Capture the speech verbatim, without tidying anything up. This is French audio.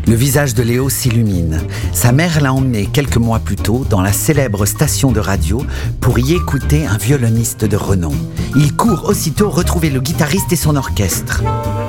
Le visage de Léo s'illumine. Sa mère l'a emmené quelques mois plus tôt dans la célèbre station de radio pour y écouter un violoniste de renom. Il court aussitôt retrouver le guitariste et son orchestre.